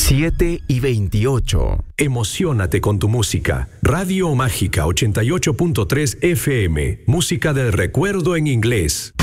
7:28. Emociónate con tu música. Radio Mágica 88.3 FM. Música del recuerdo en inglés.